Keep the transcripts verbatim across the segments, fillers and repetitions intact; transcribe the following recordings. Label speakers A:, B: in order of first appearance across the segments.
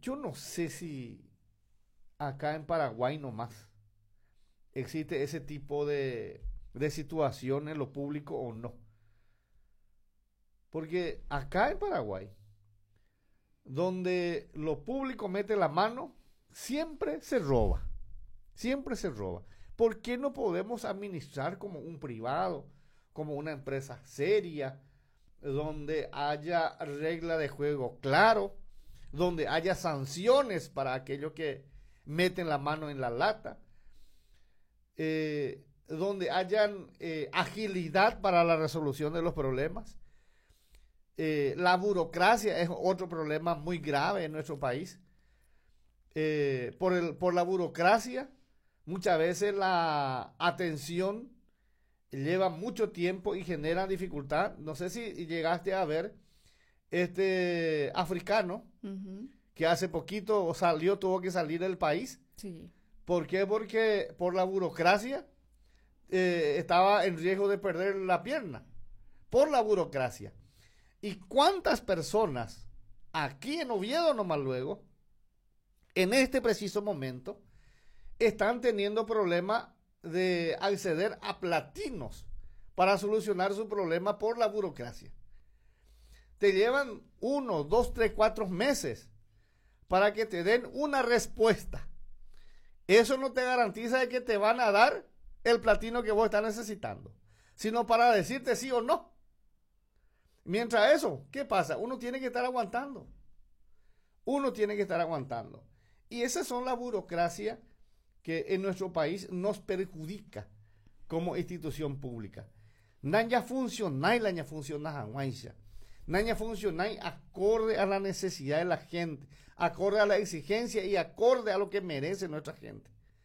A: yo no sé si acá en Paraguay nomás existe ese tipo de, de situación en lo público o no. Porque acá en Paraguay, donde lo público mete la mano, siempre se roba. Siempre se roba. ¿Por qué no podemos administrar como un privado, como una empresa seria, donde haya regla de juego claro, donde haya sanciones para aquellos que meten la mano en la lata, eh, donde hayan eh, agilidad para la resolución de los problemas? Eh, la burocracia es otro problema muy grave en nuestro país. Eh, por, el, por la burocracia, muchas veces la atención lleva mucho tiempo y genera dificultad. No sé si llegaste a ver este africano uh-huh. que hace poquito salió, tuvo que salir del país.
B: Sí.
A: ¿Por qué? Porque por la burocracia eh, estaba en riesgo de perder la pierna. Por la burocracia. ¿Y cuántas personas aquí en Oviedo nomás luego, en este preciso momento, están teniendo problemas de acceder a platinos para solucionar su problema por la burocracia? Te llevan uno, dos, tres, cuatro meses para que te den una respuesta. Eso no te garantiza de que te van a dar el platino que vos estás necesitando, sino para decirte sí o no. Mientras eso, ¿qué pasa? Uno tiene que estar aguantando. Uno tiene que estar aguantando. Y esas son las burocracias que en nuestro país nos perjudica como institución pública. Nanya funciona y la funciona Hanwaisha. Nanya funciona acorde a la necesidad de la gente, acorde a la exigencia y acorde a lo que merece nuestra gente.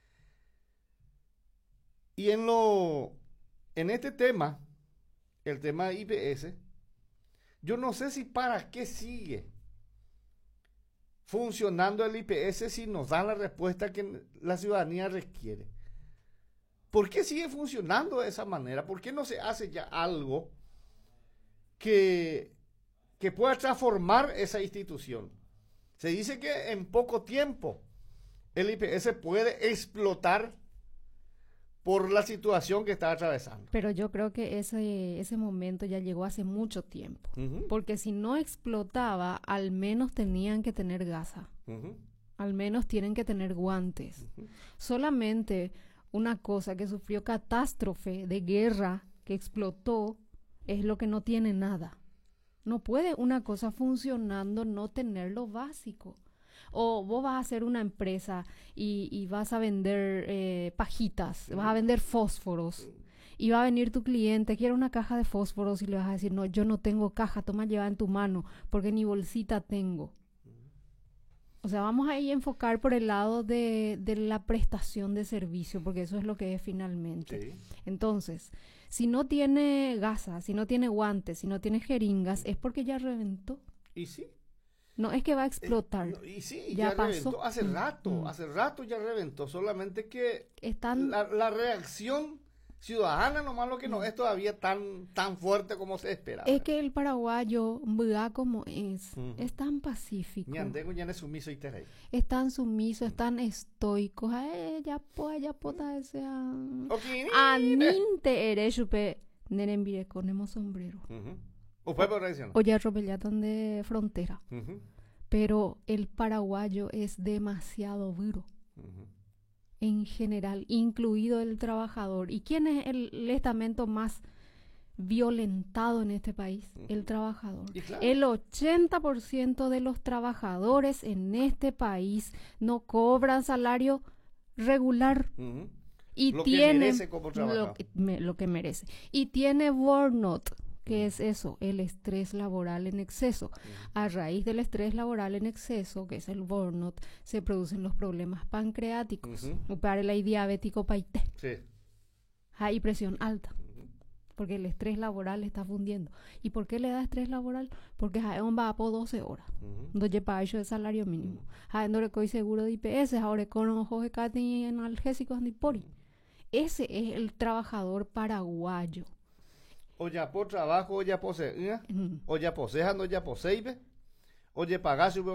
A: Y en lo, en este tema, el tema de I P S, yo no sé si para qué sigue funcionando el I P S si nos da la respuesta que la ciudadanía requiere. ¿Por qué sigue funcionando de esa manera? ¿Por qué no se hace ya algo que, que pueda transformar esa institución? Se dice que en poco tiempo el I P S puede explotar por la situación que está atravesando.
B: Pero yo creo que ese, ese momento ya llegó hace mucho tiempo. Uh-huh. Porque si no explotaba, al menos tenían que tener gasa. Uh-huh. Al menos tienen que tener guantes. Uh-huh. Solamente una cosa que sufrió catástrofe de guerra, que explotó, es lo que no tiene nada. No puede una cosa funcionando no tener lo básico. O vos vas a hacer una empresa y, y vas a vender eh, pajitas, vas a vender fósforos, y va a venir tu cliente, quiere una caja de fósforos, y le vas a decir, no, yo no tengo caja, toma, lleva en tu mano, porque ni bolsita tengo. O sea, vamos a ir a enfocar por el lado de, de la prestación de servicio, porque eso es lo que es finalmente. Sí. Entonces, si no tiene gasa, si no tiene guantes, si no tiene jeringas, es porque ya reventó.
A: Y sí.
B: No es que va a explotar.
A: Eh, no, y sí, ya, ya reventó. Hace rato, mm. hace rato ya reventó. Solamente que
B: Están...
A: la, la reacción ciudadana nomás lo que no es todavía tan, tan fuerte como se esperaba.
B: Es que el paraguayo, ¿verdad? Como es, uh-huh. es tan pacífico.
A: Ya es sumiso y te
B: es tan sumiso, es tan estoico. Ay, ya pues, ya pota ese. Aninte ereshupe, nerembire con sombrero.
A: O,
B: o ya robellatan de frontera. Uh-huh. Pero el paraguayo es demasiado duro. Uh-huh. En general, incluido el trabajador. ¿Y quién es el, el estamento más violentado en este país? Uh-huh. El trabajador. Claro. El ochenta por ciento de los trabajadores en este país no cobran salario regular.
A: Uh-huh.
B: Y
A: lo
B: tiene
A: que merece como trabajador.
B: Lo que, me, lo que merece. Y tiene burnout. ¿Qué es eso? El estrés laboral en exceso. Uh-huh. A raíz del estrés laboral en exceso, que es el burnout, se producen los problemas pancreáticos. Uh-huh. Para el diabético paité.
A: Sí.
B: Hay presión alta. Uh-huh. Porque el estrés laboral está fundiendo. ¿Y por qué le da estrés laboral? Porque hay un va por doce horas. Uh-huh. Donde para ello es salario mínimo. Hay uh-huh. no seguro de I P S, ahora con ojos de cati analgésicos ni pori. Ese es el trabajador paraguayo.
A: O ya por trabajo, o ya posee, o ya poseja, no ya poseibe, o ya pagar su